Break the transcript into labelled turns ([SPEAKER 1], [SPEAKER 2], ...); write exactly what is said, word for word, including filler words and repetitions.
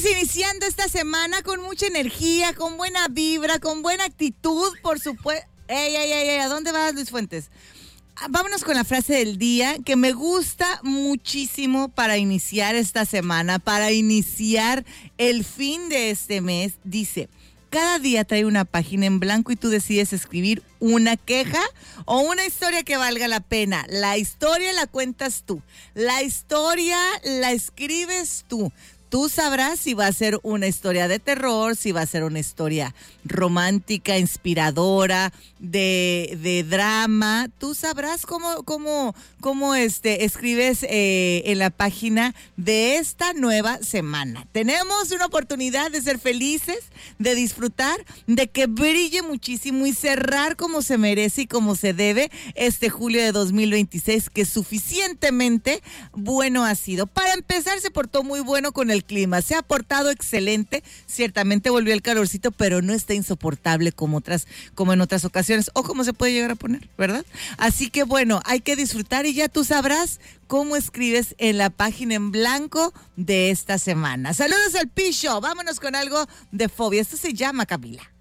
[SPEAKER 1] Estamos iniciando esta semana con mucha energía, con buena vibra, con buena actitud, por supuesto. Ey, ey, ey, ey, ¿a dónde vas, Luis Fuentes? Vámonos con la frase del día que me gusta muchísimo para iniciar esta semana, para iniciar el fin de este mes. Dice: cada día trae una página en blanco y tú decides escribir una queja o una historia que valga la pena. La historia la cuentas tú, la historia la escribes tú. Tú sabrás si va a ser una historia de terror, si va a ser una historia romántica, inspiradora, de, de drama. Tú sabrás cómo, cómo, cómo este, escribes eh, en la página de esta nueva semana. Tenemos una oportunidad de ser felices, de disfrutar, de que brille muchísimo y cerrar como se merece y como se debe este julio de dos mil veintiséis, que suficientemente bueno ha sido. Para empezar, se portó muy bueno con el clima, se ha portado excelente, ciertamente volvió el calorcito, pero no está insoportable como otras, como en otras ocasiones, o como se puede llegar a poner, ¿verdad? Así que bueno, hay que disfrutar y ya tú sabrás cómo escribes en la página en blanco de esta semana. Saludos al Picho, vámonos con algo de fobia. Esto se llama Camila.